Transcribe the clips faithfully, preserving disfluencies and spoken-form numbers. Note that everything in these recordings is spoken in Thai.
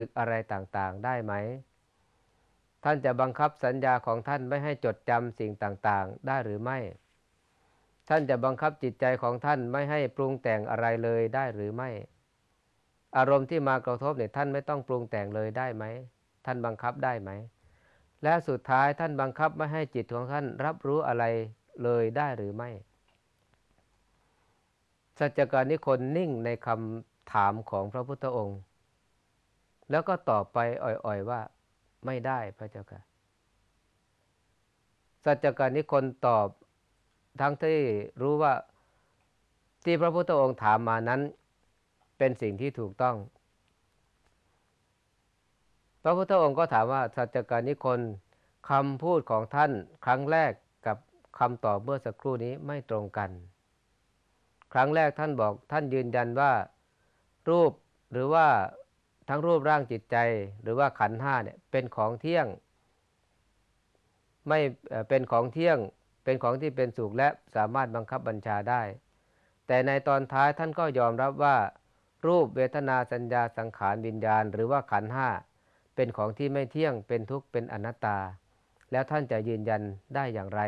ึกอะไรต่างๆได้ไหมท่านจะบังคับสัญญาของท่านไม่ให้จดจำสิ่งต่างๆได้หรือไม่ท่านจะบังคับจิตใจของท่านไม่ให้ปรุงแต่งอะไรเลยได้หรือไม่อารมณ์ที่มากระทบเนี่ยท่านไม่ต้องปรุงแต่งเลยได้ไหมท่านบังคับได้ไหมและสุดท้ายท่านบังคับไม่ให้จิตของท่านรับรู้อะไรเลยได้หรือไม่สัจจการนิคนนิ่งในคำถามของพระพุทธองค์แล้วก็ตอบไปอ่อยๆว่าไม่ได้พระเจ้าค่ะสัจจการนิคนตอบทั้งที่รู้ว่าที่พระพุทธองค์ถามมานั้นเป็นสิ่งที่ถูกต้องพระพุทธองค์ก็ถามว่าสัจจการนิคนคำพูดของท่านครั้งแรกกับคำตอบเมื่อสักครู่นี้ไม่ตรงกันครั้งแรกท่านบอกท่านยืนยันว่ารูปหรือว่าทั้งรูปร่างจิตใจหรือว่าขันธ์ห้าเนี่ยเป็นของเที่ยงไม่เป็นของเที่ยงเป็นของที่เป็นสุขและสามารถบังคับบัญชาได้แต่ในตอนท้ายท่านก็ยอมรับว่ารูปเวทนาสัญญาสังขารวิญญาณหรือว่าขันธ์ห้าเป็นของที่ไม่เที่ยงเป็นทุกข์เป็นอนัตตาแล้วท่านจะยืนยันได้อย่างไร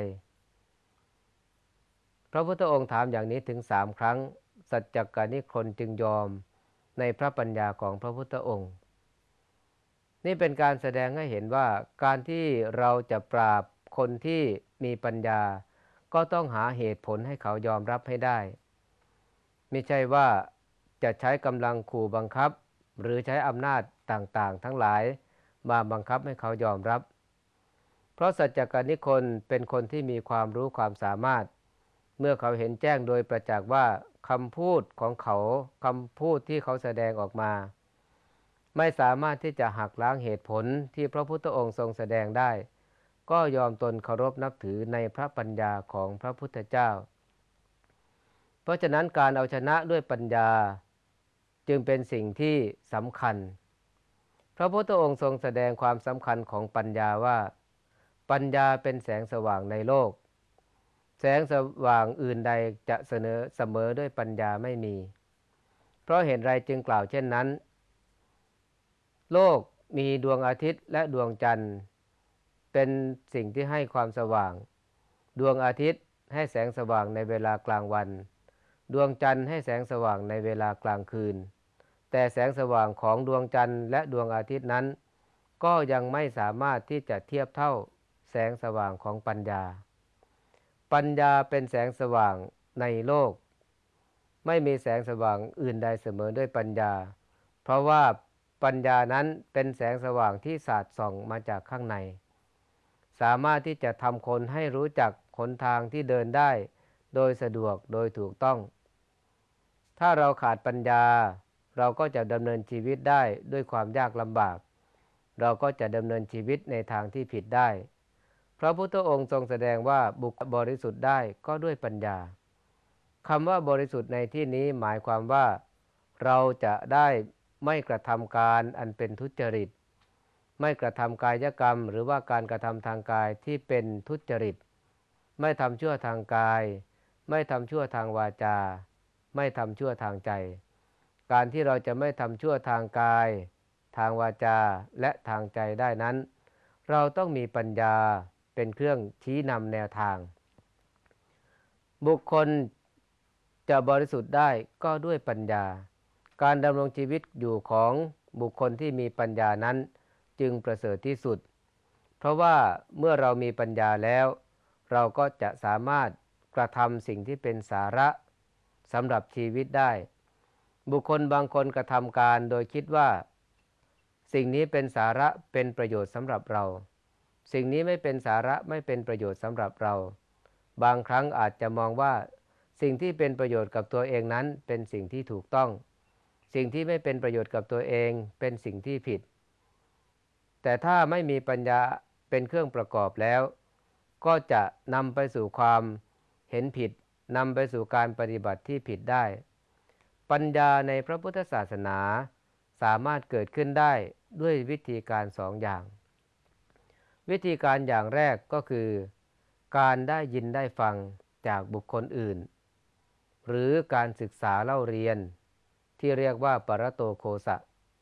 พระพุทธองค์ถามอย่างนี้ถึงสามครั้งสัจจกนิคนจึงยอมในพระปัญญาของพระพุทธองค์นี่เป็นการแสดงให้เห็นว่าการที่เราจะปราบคนที่มีปัญญาก็ต้องหาเหตุผลให้เขายอมรับให้ได้ไม่ใช่ว่าจะใช้กำลังขู่บังคับหรือใช้อำนาจต่างๆทั้งหลายมาบังคับให้เขายอมรับเพราะสัจจกนิคนเป็นคนที่มีความรู้ความสามารถเมื่อเขาเห็นแจ้งโดยประจักษ์ว่าคำพูดของเขาคำพูดที่เขาแสดงออกมาไม่สามารถที่จะหักล้างเหตุผลที่พระพุทธองค์ทรงแสดงได้ก็ยอมตนเคารพนับถือในพระปัญญาของพระพุทธเจ้าเพราะฉะนั้นการเอาชนะด้วยปัญญาจึงเป็นสิ่งที่สำคัญพระพุทธองค์ทรงแสดงความสำคัญของปัญญาว่าปัญญาเป็นแสงสว่างในโลกแสงสว่างอื่นใดจะเสนอเสมอด้วยปัญญาไม่มีเพราะเหตุไรจึงกล่าวเช่นนั้นโลกมีดวงอาทิตย์และดวงจันทร์เป็นสิ่งที่ให้ความสว่างดวงอาทิตย์ให้แสงสว่างในเวลากลางวันดวงจันทร์ให้แสงสว่างในเวลากลางคืนแต่แสงสว่างของดวงจันทร์และดวงอาทิตย์นั้นก็ยังไม่สามารถที่จะเทียบเท่าแสงสว่างของปัญญาปัญญาเป็นแสงสว่างในโลกไม่มีแสงสว่างอื่นใดเสมอด้วยปัญญาเพราะว่าปัญญานั้นเป็นแสงสว่างที่สาดส่องมาจากข้างในสามารถที่จะทำคนให้รู้จักหนทางที่เดินได้โดยสะดวกโดยถูกต้องถ้าเราขาดปัญญาเราก็จะดำเนินชีวิตได้ด้วยความยากลำบากเราก็จะดำเนินชีวิตในทางที่ผิดได้พระพุทธองค์ทรงแสดงว่าบุคคลบริสุทธิ์ได้ก็ด้วยปัญญาคำว่าบริสุทธิ์ในที่นี้หมายความว่าเราจะได้ไม่กระทำการอันเป็นทุจริตไม่กระทำกายกรรมหรือว่าการกระทำทางกายที่เป็นทุจริตไม่ทำชั่วทางกายไม่ทำชั่วทางวาจาไม่ทำชั่วทางใจการที่เราจะไม่ทำชั่วทางกายทางวาจาและทางใจได้นั้นเราต้องมีปัญญาเป็นเครื่องชี้นำแนวทางบุคคลจะบริสุทธิ์ได้ก็ด้วยปัญญาการดำรงชีวิตอยู่ของบุคคลที่มีปัญญานั้นจึงประเสริฐที่สุดเพราะว่าเมื่อเรามีปัญญาแล้วเราก็จะสามารถกระทำสิ่งที่เป็นสาระสำหรับชีวิตได้บุคคลบางคนกระทำการโดยคิดว่าสิ่งนี้เป็นสาระเป็นประโยชน์สำหรับเราสิ่งนี้ไม่เป็นสาระไม่เป็นประโยชน์สำหรับเราบางครั้งอาจจะมองว่าสิ่งที่เป็นประโยชน์กับตัวเองนั้นเป็นสิ่งที่ถูกต้องสิ่งที่ไม่เป็นประโยชน์กับตัวเองเป็นสิ่งที่ผิดแต่ถ้าไม่มีปัญญาเป็นเครื่องประกอบแล้วก็จะนำไปสู่ความเห็นผิดนำไปสู่การปฏิบัติที่ผิดได้ปัญญาในพระพุทธศาสนาสามารถเกิดขึ้นได้ด้วยวิธีการสองอย่างวิธีการอย่างแรกก็คือการได้ยินได้ฟังจากบุคคลอื่นหรือการศึกษาเล่าเรียนที่เรียกว่าปรโตโคสะ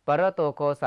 ปรโตโคส